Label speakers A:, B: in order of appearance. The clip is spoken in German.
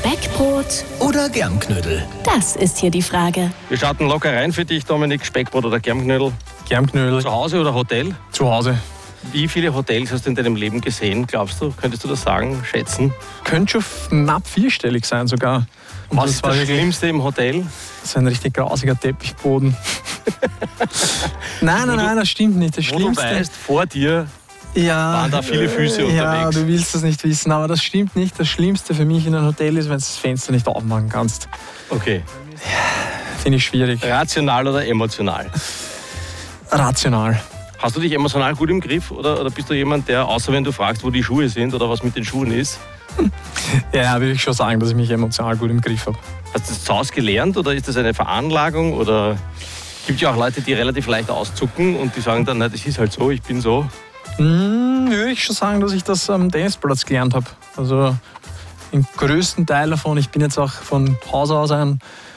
A: Speckbrot
B: oder Germknödel?
A: Das ist hier die Frage.
C: Wir starten locker rein für dich, Dominik. Speckbrot oder Germknödel?
D: Germknödel.
C: Zu Hause oder Hotel?
D: Zu Hause.
C: Wie viele Hotels hast du in deinem Leben gesehen, glaubst du? Könntest du das sagen, schätzen?
D: Könnte schon knapp vierstellig sein sogar. Und
C: Was ist das Schlimmste im Hotel?
D: So ein richtig grausiger Teppichboden. Nein, das stimmt nicht. Das
C: Wo du
D: Schlimmste...
C: weißt, vor dir waren da viele Füße
D: Ja,
C: unterwegs.
D: du willst das nicht wissen, aber das stimmt nicht. Das Schlimmste für mich in einem Hotel ist, wenn du das Fenster nicht aufmachen kannst.
C: Okay.
D: Finde ich schwierig.
C: Rational oder emotional?
D: Rational.
C: Hast du dich emotional gut im Griff oder bist du jemand, der, außer wenn du fragst, wo die Schuhe sind oder was mit den Schuhen ist,
D: Ja, würde ich schon sagen, dass ich mich emotional gut im Griff habe.
C: hast du das zu Hause gelernt oder ist das eine Veranlagung? Oder gibt ja auch Leute, die relativ leicht auszucken und die sagen dann, nein, das ist halt so, ich bin so.
D: Würde ich schon sagen, dass ich das am Tennisplatz gelernt habe. Also im größten Teil davon. Ich bin jetzt auch von Haus aus ein